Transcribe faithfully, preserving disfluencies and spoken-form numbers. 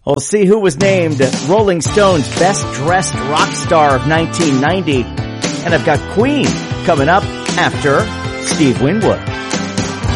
We'll see who was named Rolling Stone's Best Dressed Rock Star of nineteen ninety. And I've got Queen coming up after Steve Winwood.